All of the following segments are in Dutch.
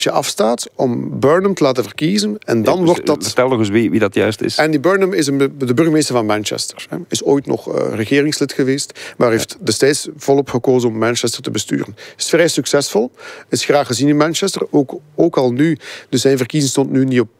afstaat om Burnham te laten verkiezen. En dan wordt dat... Vertel nog eens wie dat juist is. Andy Burnham is de burgemeester van Manchester. Is ooit nog regeringslid geweest, maar heeft destijds volop gekozen om Manchester te besturen. Is vrij succesvol, is graag gezien in Manchester, ook al nu. Dus zijn verkiezing stond nu niet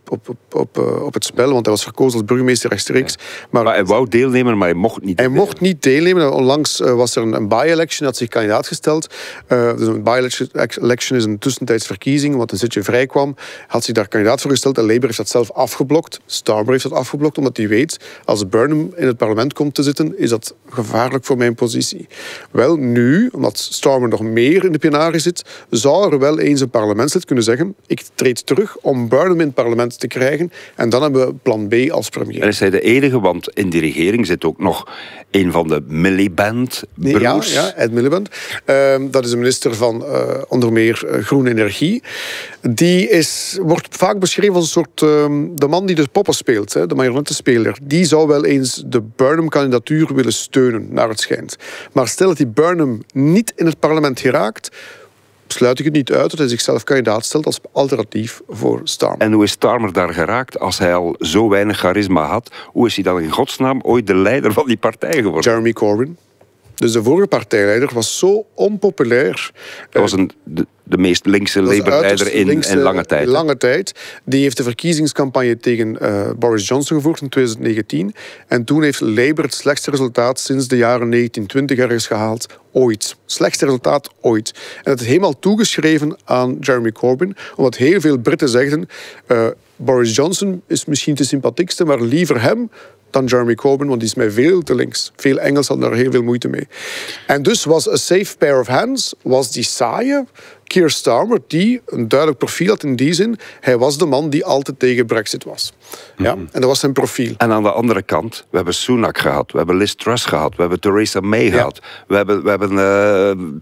op het spel, want hij was verkozen als burgemeester rechtstreeks. Ja. Maar hij wou deelnemen, maar hij mocht niet. Hij mocht niet deelnemen. Onlangs was er een by-election, had zich kandidaat gesteld. Dus een by-election is een tussentijds verkiezing, want een zitje vrij kwam. Had zich daar kandidaat voor gesteld en Labour heeft dat zelf afgeblokt. Starmer heeft dat afgeblokt, omdat hij weet, als Burnham in het parlement komt te zitten, is dat gevaarlijk voor mijn positie. Wel, nu, omdat Starmer nog meer in de penarie zit, zou er wel eens een parlementslid kunnen zeggen, ik treed terug om Burnham in het parlement te krijgen en dan hebben we plan B als premier. En is hij de enige, want in die regering zit ook nog een van de Miliband-broers. Ja, Ed Miliband. Dat is de minister van onder meer groene energie. Die wordt vaak beschreven als een soort de man die de poppen speelt, de marionettenspeler. Die zou wel eens de Burnham-kandidatuur willen steunen, naar het schijnt. Maar stel dat die Burnham niet in het parlement geraakt, sluit ik het niet uit dat hij zichzelf kandidaat stelt als alternatief voor Starmer. En hoe is Starmer daar geraakt als hij al zo weinig charisma had? Hoe is hij dan in godsnaam ooit de leider van die partij geworden? Jeremy Corbyn. Dus de vorige partijleider was zo onpopulair. Dat was de meest linkse Labour-leider in lange tijd. Lange tijd. Die heeft de verkiezingscampagne tegen Boris Johnson gevoerd in 2019. En toen heeft Labour het slechtste resultaat sinds de jaren 1920 ergens gehaald. Ooit. Slechtste resultaat ooit. En dat is helemaal toegeschreven aan Jeremy Corbyn. Omdat heel veel Britten zegden, Boris Johnson is misschien de sympathiekste, maar liever hem dan Jeremy Corbyn, want die is mij veel te links. Veel Engels hadden daar heel veel moeite mee. En dus was a safe pair of hands, was die saaie Keir Starmer, die een duidelijk profiel had in die zin. Hij was de man die altijd tegen Brexit was. Ja? En dat was zijn profiel. En aan de andere kant, we hebben Sunak gehad, we hebben Liz Truss gehad, we hebben Theresa May gehad, we hebben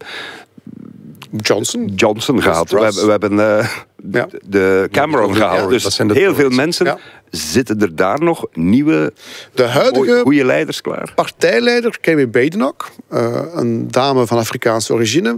Johnson gehad, we hebben de Cameron gehad. Dus heel veel mensen. Ja. Zitten er daar nog nieuwe, de huidige goede leiders klaar? Partijleider Kemi Badenoch, een dame van Afrikaanse origine,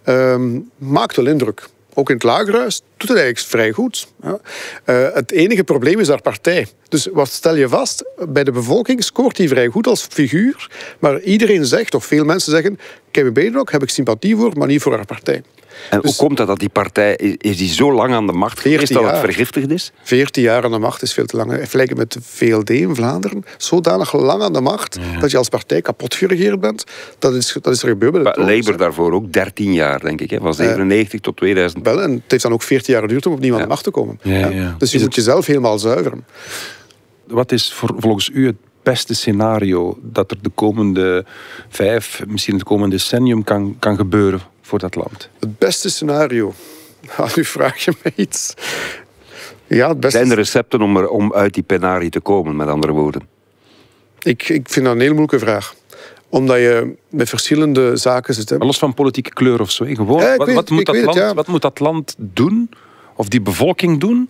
maakt wel indruk. Ook in het Lagerhuis doet het eigenlijk vrij goed. Ja. Het enige probleem is haar partij. Dus wat stel je vast? Bij de bevolking scoort hij vrij goed als figuur. Maar iedereen zegt, of veel mensen zeggen, Kemi Badenoch heb ik sympathie voor, maar niet voor haar partij. En hoe komt dat die partij is die zo lang aan de macht geweest dat het vergiftigd is? 14 jaar aan de macht is veel te lang. Vergelijken met de VLD in Vlaanderen. Zodanig lang aan de macht dat je als partij kapot geregeerd bent. Dat is er gebeurd. Labour daarvoor ook 13 jaar, denk ik. Hè? Van 97 tot 2000. Wel, en het heeft dan ook 14 jaar geduurd om opnieuw aan de macht te komen. Dus je moet jezelf helemaal zuiveren. Wat is volgens u het beste scenario dat er de komende 5, misschien het komende decennium kan gebeuren voor dat land? Het beste scenario? Nu vraag je me iets. Ja, het beste... Zijn er recepten om uit die penarie te komen, met andere woorden? Ik vind dat een hele moeilijke vraag. Omdat je met verschillende zaken zit. Hè. Los van politieke kleur of zo. Gewoon, wat moet dat land doen, of die bevolking doen,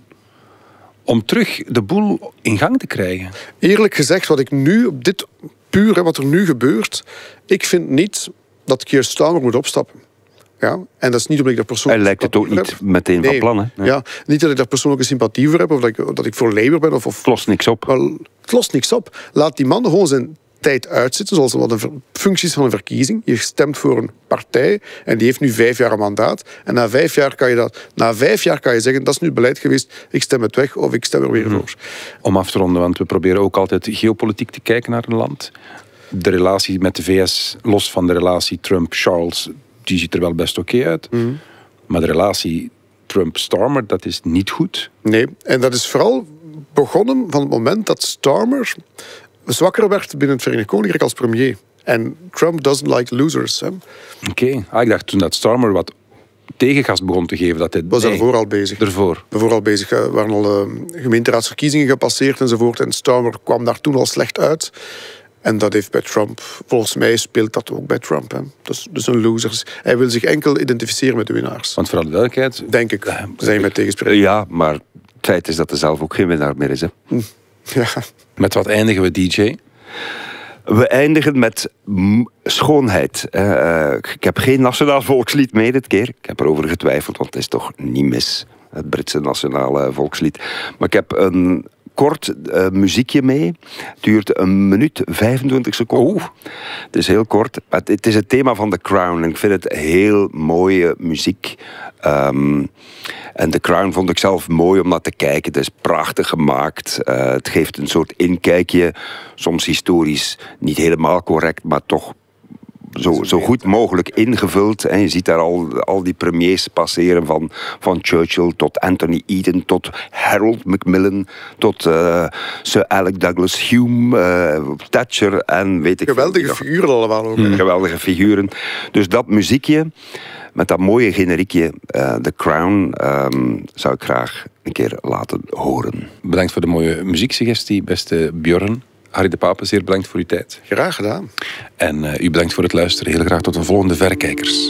om terug de boel in gang te krijgen? Eerlijk gezegd, wat ik nu op dit puur, wat er nu gebeurt, ik vind niet dat Keir Starmer moet opstappen. Ja, en dat is niet omdat ik daar persoonlijk... Hij lijkt het ook niet meteen van plan. Hè? Ja, niet dat ik daar persoonlijke sympathie voor heb, of dat ik voor Labour ben. Het lost niks op. Het lost niks op. Laat die man gewoon zijn tijd uitzitten, zoals wat de functies van een verkiezing. Je stemt voor een partij en die heeft nu 5 jaar een mandaat. En na 5 jaar kan je zeggen, dat is nu het beleid geweest, ik stem het weg of ik stem er weer voor. Om af te ronden, want we proberen ook altijd geopolitiek te kijken naar een land. De relatie met de VS, los van de relatie Trump-Charles, die ziet er wel best oké uit. Maar de relatie Trump-Starmer, dat is niet goed. Nee, en dat is vooral begonnen van het moment dat Starmer zwakker werd binnen het Verenigd Koninkrijk als premier. En Trump doesn't like losers. Oké. Ik dacht toen dat Starmer wat tegengas begon te geven. Dat hij was daarvoor al bezig. Daarvoor al bezig. Er waren al gemeenteraadsverkiezingen gepasseerd enzovoort. En Starmer kwam daar toen al slecht uit. En dat heeft bij Trump, volgens mij speelt dat ook bij Trump. Hè. Dus een loser. Hij wil zich enkel identificeren met de winnaars. Want voor alle duidelijkheid... Denk ik, zijn met tegenspreken. Ja, maar het feit is dat er zelf ook geen winnaar meer is. Hè. Ja. Met wat eindigen we, DJ? We eindigen met schoonheid. Ik heb geen nationaal volkslied mee dit keer. Ik heb erover getwijfeld, want het is toch niet mis. Het Britse nationale volkslied. Maar ik heb een kort muziekje mee. Het duurt 1 minuut 25 seconden. Het is heel kort. Het is het thema van The Crown. En ik vind het heel mooie muziek. En The Crown vond ik zelf mooi om naar te kijken. Het is prachtig gemaakt. Het geeft een soort inkijkje. Soms historisch niet helemaal correct, maar toch zo goed mogelijk ingevuld. En je ziet daar al die premiers passeren van Churchill tot Anthony Eden, tot Harold Macmillan, tot Sir Alec Douglas, Hume, Thatcher en weet ik geweldige figuren allemaal ook. Geweldige figuren. Dus dat muziekje, met dat mooie generiekje, The Crown, zou ik graag een keer laten horen. Bedankt voor de mooie muzieksuggestie, beste Björn. Harry de Pape, zeer bedankt voor uw tijd. Graag gedaan. En u bedankt voor het luisteren. Heel graag tot de volgende Verrekijkers.